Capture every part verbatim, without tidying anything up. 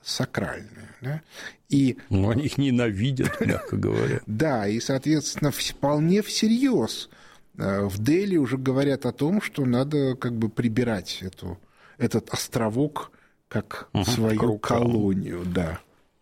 сакральное. Да? И, ну, они их ненавидят, мягко говоря. Да, и, соответственно, вполне всерьез в Дели уже говорят о том, что надо как бы прибирать эту, этот островок как угу, свою колонию. Да.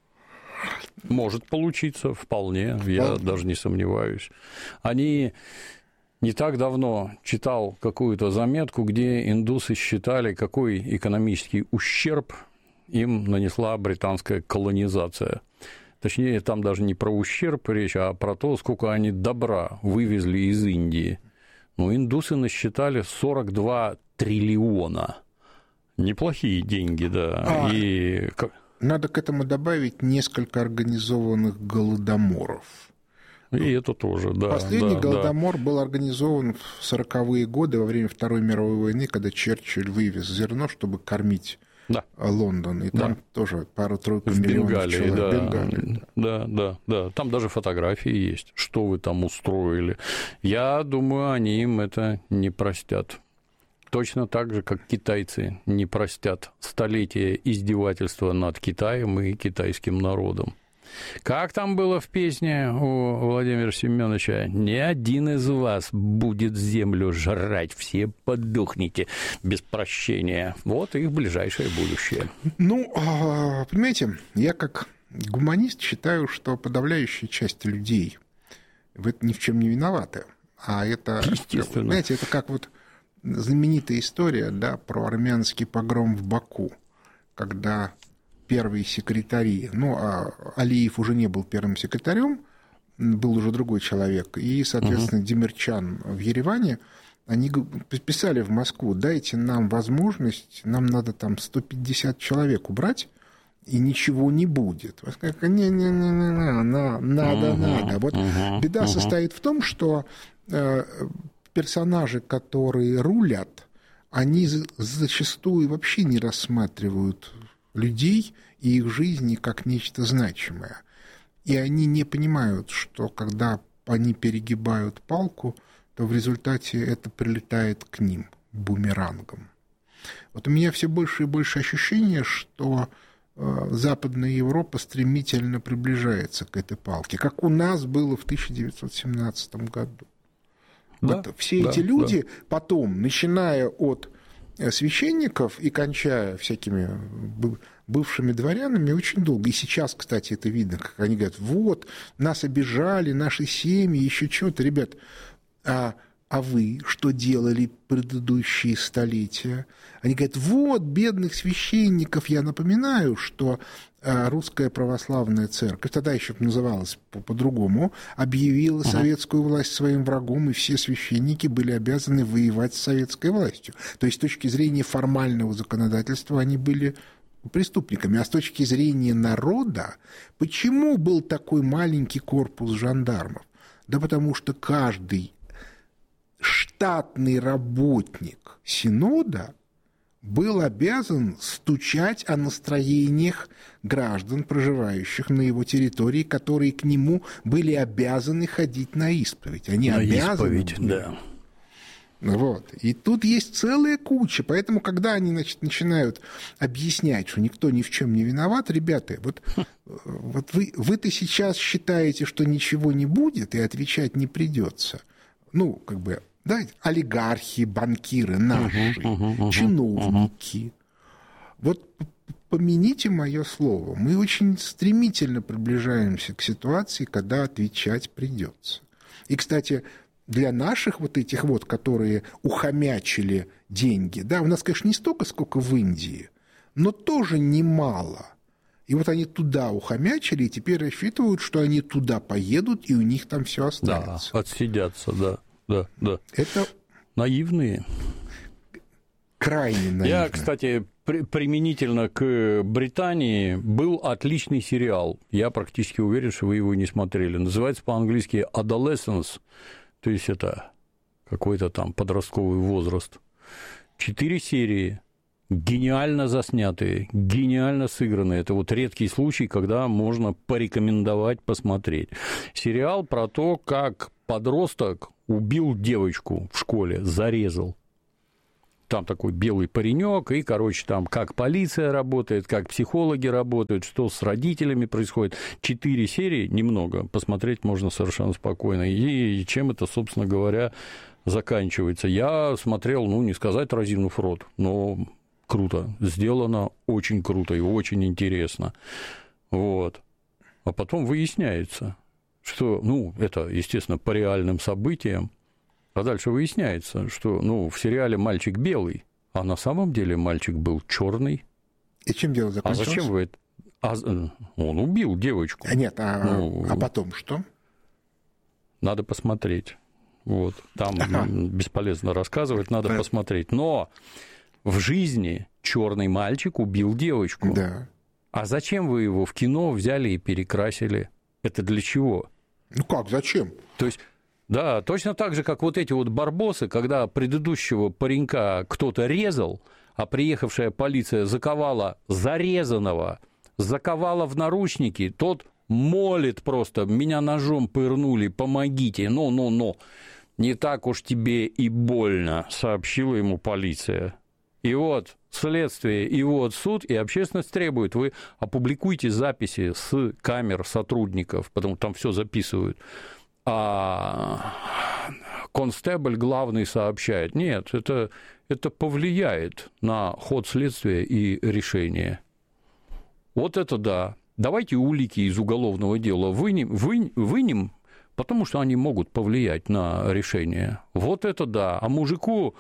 Может получиться, вполне, вполне, я даже не сомневаюсь. Они... Не так давно читал какую-то заметку, где индусы считали, какой экономический ущерб им нанесла британская колонизация. Точнее, там даже не про ущерб речь, а про то, сколько они добра вывезли из Индии. Ну, индусы насчитали сорок два триллиона. Неплохие деньги, да. А, И... Надо к этому добавить несколько организованных голодоморов. И это тоже, да. Последний да, голодомор да. был организован в сороковые годы во время Второй мировой войны, когда Черчилль вывез зерно, чтобы кормить да. Лондон. И там да. тоже пару-тройку миллионов Бенгалии, человек. Да. Бенгалии, да. да, да, да. Там даже фотографии есть, что вы там устроили. Я думаю, они им это не простят. Точно так же, как китайцы не простят столетия издевательства над Китаем и китайским народом. Как там было в песне у Владимира Семеновича? «Ни один из вас будет землю жрать, все подохнете без прощения». Вот их ближайшее будущее. Ну, понимаете, я как гуманист считаю, что подавляющая часть людей в этом ни в чем не виноваты. А это, знаете, это как вот знаменитая история, да, про армянский погром в Баку, когда... первые секретари, ну, а Алиев уже не был первым секретарем, был уже другой человек, и, соответственно, угу. Демирчан в Ереване, они писали в Москву, дайте нам возможность, нам надо там сто пятьдесят человек убрать, и ничего не будет. Не-не-не, надо, угу. надо. Вот угу. беда угу. состоит в том, что персонажи, которые рулят, они зачастую вообще не рассматривают людей и их жизни как нечто значимое. И они не понимают, что когда они перегибают палку, то в результате это прилетает к ним бумерангом. Вот у меня все больше и больше ощущение, что Западная Европа стремительно приближается к этой палке, как у нас было в тысяча девятьсот семнадцатом году. Да, вот все да, эти люди да. потом, начиная от священников и кончая всякими бывшими дворянами, очень долго. И сейчас, кстати, это видно, как они говорят, вот, нас обижали, наши семьи, еще чего-то. Ребят, а, а вы что делали предыдущие столетия? Они говорят, вот, бедных священников. Я напоминаю, что Русская Православная Церковь, тогда еще называлась по-другому, объявила uh-huh. советскую власть своим врагом, и все священники были обязаны воевать с советской властью. То есть с точки зрения формального законодательства они были преступниками. А с точки зрения народа, почему был такой маленький корпус жандармов? Да потому что каждый штатный работник Синода был обязан стучать о настроениях граждан, проживающих на его территории, которые к нему были обязаны ходить на исповедь. Они на обязаны исповедь, были. Да. Вот. И тут есть целая куча. Поэтому, когда они, значит, начинают объяснять, что никто ни в чем не виноват, ребята, вот, вот вы, вы-то сейчас считаете, что ничего не будет и отвечать не придется. Ну, как бы, да, олигархи, банкиры наши, uh-huh, uh-huh, uh-huh, чиновники. Uh-huh. Вот помяните мое слово, мы очень стремительно приближаемся к ситуации, когда отвечать придется. И, кстати, для наших вот этих вот, которые ухомячили деньги, да, у нас, конечно, не столько, сколько в Индии, но тоже немало. И вот они туда ухомячили, и теперь рассчитывают, что они туда поедут, и у них там все останется. Да, отсидятся, да. Да, да. Это наивные. Крайне наивные. Я, кстати, при, применительно к Британии был отличный сериал. Я практически уверен, что вы его не смотрели. Называется по-английски «Adolescence», то есть это какой-то там подростковый возраст. Четыре серии, гениально заснятые, гениально сыгранные. Это вот редкий случай, когда можно порекомендовать посмотреть. Сериал про то, как подросток убил девочку в школе, зарезал. там такой белый паренек, и, короче, там как полиция работает, как психологи работают, что с родителями происходит. Четыре серии, немного, посмотреть можно совершенно спокойно. И чем это, собственно говоря, заканчивается. Я смотрел, ну, не сказать разинув рот, но круто. Сделано очень круто и очень интересно. Вот. А потом выясняется, что, ну, это, естественно, по реальным событиям, а дальше выясняется, что, ну, в сериале мальчик белый, а на самом деле мальчик был черный. И чем дело закончилось? А зачем вы это? А, он убил девочку. А нет, а, ну, а потом что? Надо посмотреть. Вот. Там ага. бесполезно рассказывать, надо Понятно. посмотреть. Но в жизни черный мальчик убил девочку. Да. А зачем вы его в кино взяли и перекрасили? Это для чего? Ну как, зачем? То есть, да, точно так же, как вот эти вот барбосы, когда предыдущего паренька кто-то резал, а приехавшая полиция заковала зарезанного, заковала в наручники, тот молит просто, меня ножом пырнули, помогите, ну-ну-ну, не так уж тебе и больно, сообщила ему полиция. И вот следствие, и вот суд, и общественность требует, вы опубликуйте записи с камер сотрудников, потому что там все записывают. А констебль главный сообщает, нет, это, это повлияет на ход следствия и решения. Вот это да. Давайте улики из уголовного дела вынем, вынем, вынем, потому что они могут повлиять на решение. Вот это да. А мужику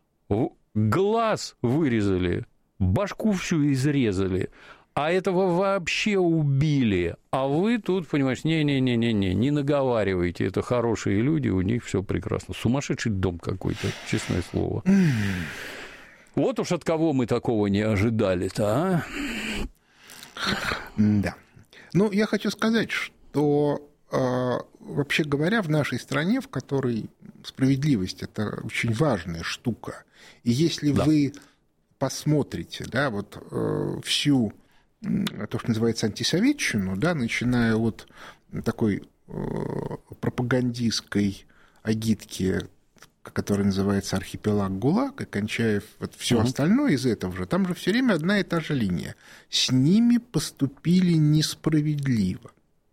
глаз вырезали, башку всю изрезали, а этого вообще убили. А вы тут, понимаешь, не-не-не-не-не, не наговаривайте, это хорошие люди, у них все прекрасно. Сумасшедший дом какой-то, честное слово. Вот уж от кого мы такого не ожидали-то, а? Да. Ну, я хочу сказать, что вообще говоря, в нашей стране, в которой справедливость – это очень важная штука, и если да. вы посмотрите, да, вот всю то, что называется антисоветчину, да, начиная от такой пропагандистской агитки, которая называется «Архипелаг ГУЛАГ», и кончая вот все угу. остальное из этого же, там же все время одна и та же линия. С ними поступили несправедливо.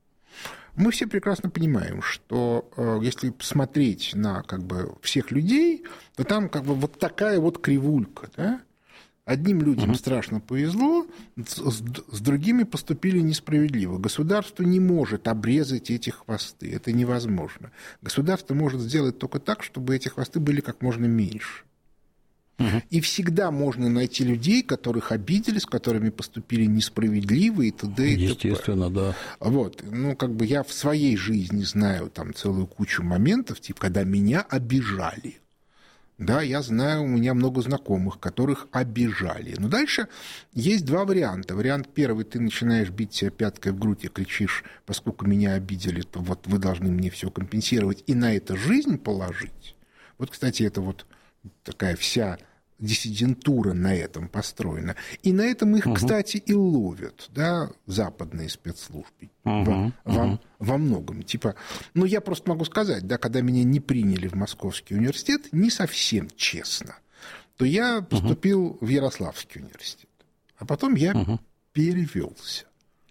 Мы все прекрасно понимаем, что э, если смотреть на как бы, всех людей, то там как бы вот такая вот кривулька. Да? Одним людям угу. страшно повезло, с, с другими поступили несправедливо. Государство не может обрезать эти хвосты, это невозможно. Государство может сделать только так, чтобы эти хвосты были как можно меньше. Угу. И всегда можно найти людей, которых обидели, с которыми поступили несправедливо и т.д. и т.п. Естественно, да. Вот. Ну, как бы я в своей жизни знаю там целую кучу моментов, типа, когда меня обижали. Да, я знаю, у меня много знакомых, которых обижали. Но дальше есть два варианта. Вариант первый, ты начинаешь бить себя пяткой в грудь и кричишь, поскольку меня обидели, то вот вы должны мне все компенсировать и на это жизнь положить. Вот, кстати, это вот такая вся диссидентура на этом построена. И на этом их, угу. кстати, и ловят, да, западные спецслужбы. Угу, во, угу. Во, во многом. Типа, ну, я просто могу сказать, да, когда меня не приняли в Московский университет, не совсем честно, то я поступил угу. в Ярославский университет. А потом я угу. перевелся.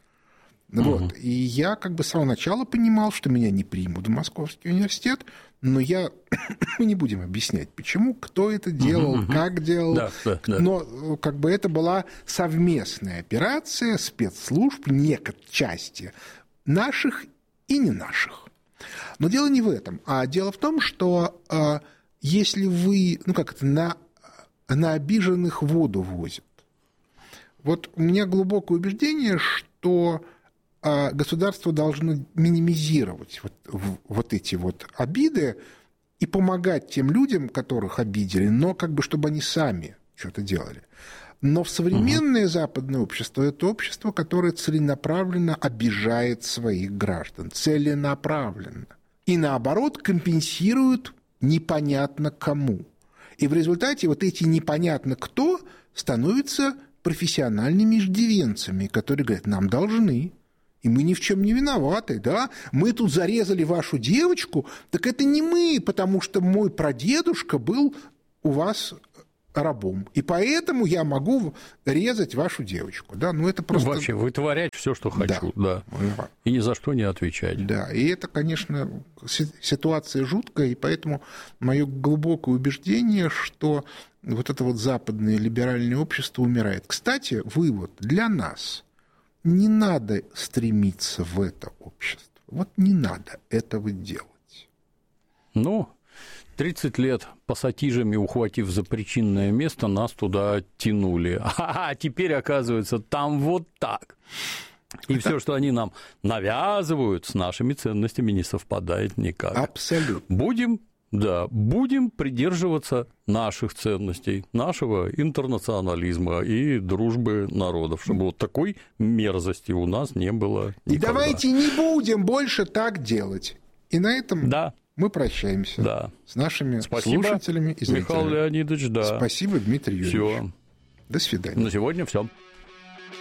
Вот. Угу. И я как бы с самого начала понимал, что меня не примут в Московский университет, но я... мы не будем объяснять, почему, кто это делал, угу, как делал. Да, да, да. Но как бы это была совместная операция спецслужб, некоторой части наших и не наших. Но дело не в этом, а дело в том, что э, если вы, ну как это, на, на обиженных воду возят. Вот у меня глубокое убеждение, что государство должно минимизировать вот, вот эти вот обиды и помогать тем людям, которых обидели, но как бы чтобы они сами что-то делали. Но в современное угу. западное общество это общество, которое целенаправленно обижает своих граждан. Целенаправленно. И наоборот компенсирует непонятно кому. И в результате вот эти непонятно кто становятся профессиональными иждивенцами, которые говорят, нам должны. И мы ни в чем не виноваты, да? Мы тут зарезали вашу девочку, так это не мы, потому что мой прадедушка был у вас рабом. И поэтому я могу резать вашу девочку. Да? Ну, это просто... Вообще, вытворять все, что хочу. Да. Да. И ни за что не отвечать. Да, и это, конечно, ситуация жуткая, и поэтому мое глубокое убеждение, что вот это вот западное либеральное общество умирает. Кстати, вывод для нас. Не надо стремиться в это общество. Вот не надо этого делать. Ну... тридцать лет пассатижами ухватив за причинное место, нас туда тянули. А теперь, оказывается, там вот так. И все, что они нам навязывают, с нашими ценностями не совпадает никак. Абсолютно. Будем, да, будем придерживаться наших ценностей, нашего интернационализма и дружбы народов, чтобы вот такой мерзости у нас не было никогда. И давайте не будем больше так делать. И на этом... Да. Мы прощаемся да. с нашими Спасибо, слушателями и зрителями. Михаил Леонидович, да. Спасибо, Дмитрий Юрьевич. Всё. До свидания. На сегодня все.